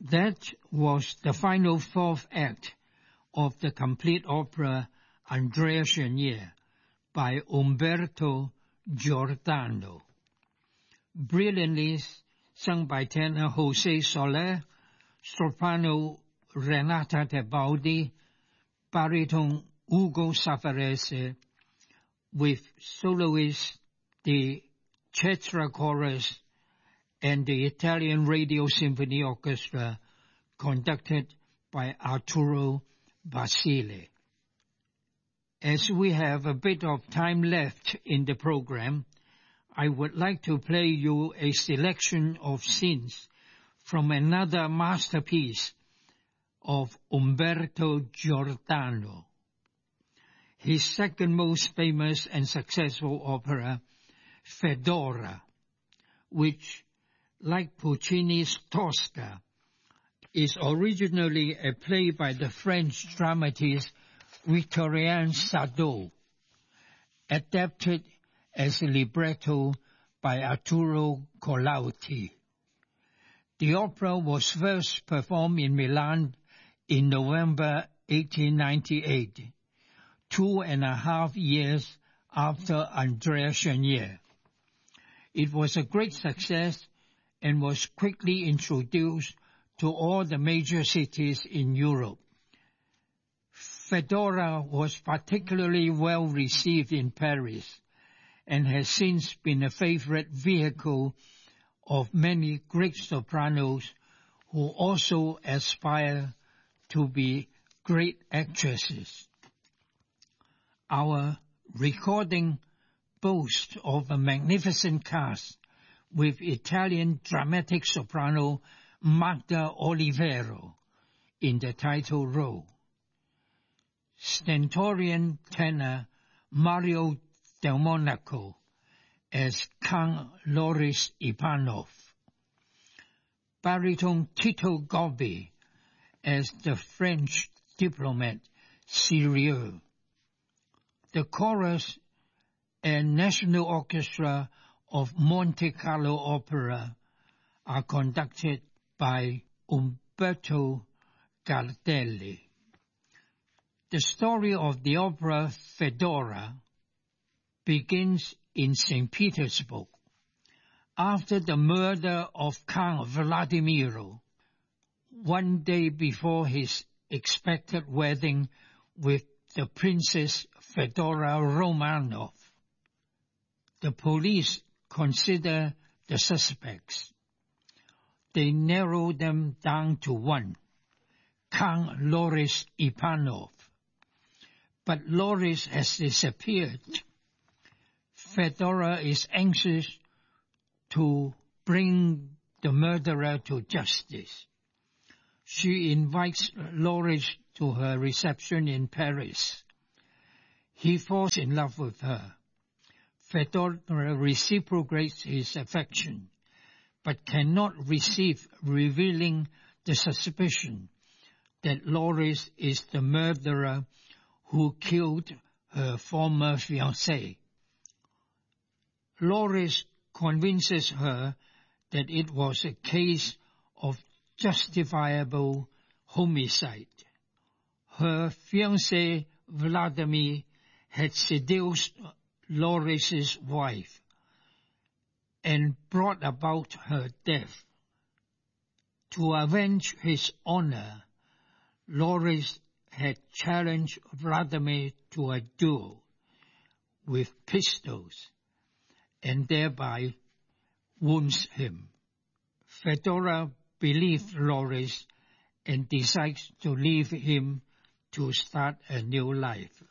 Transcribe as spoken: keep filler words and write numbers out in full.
That was the final fourth act of the complete opera Andrea Chenier by Umberto Giordano, brilliantly sung by tenor José Soler, soprano Renata Tebaldi, baritone Ugo Savarese, with soloists the Cetra Chorus and the Italian Radio Symphony Orchestra, conducted by Arturo Basile. As we have a bit of time left in the program, I would like to play you a selection of scenes from another masterpiece of Umberto Giordano. His second most famous and successful opera, Fedora, which, like Puccini's Tosca, is originally a play by the French dramatist Victorien Sardou, adapted as a libretto by Arturo Colautti. The opera was first performed in Milan in November eighteen ninety-eight, two and a half years after Andrea Chenier. It was a great success and was quickly introduced to all the major cities in Europe. Fedora was particularly well received in Paris and has since been a favorite vehicle of many great sopranos who also aspire to be great actresses. Our recording boasts of a magnificent cast with Italian dramatic soprano Magda Olivero in the title role, stentorian tenor Mario Del Monaco as Count Loris Ipanov, baritone Tito Gobbi as the French diplomat Sirieu. The chorus and National Orchestra of Monte Carlo Opera are conducted by Umberto Gardelli. The story of the opera Fedora begins in Saint Petersburg. After the murder of Count Vladimiro, one day before his expected wedding with the Princess Fedora Romanov, the police consider the suspects. They narrow them down to one, Count Loris Ipanov. But Loris has disappeared. Fedora is anxious to bring the murderer to justice. She invites Loris to her reception in Paris. He falls in love with her. Fedora reciprocates his affection, but cannot receive revealing the suspicion that Loris is the murderer who killed her former fiancé. Loris convinces her that it was a case of justifiable homicide. Her fiancé Vladimir had seduced Loris's wife and brought about her death. To avenge his honor, Loris had challenged Vladimir to a duel with pistols and thereby wounds him. Fedora believes Loris and decides to leave him to start a new life.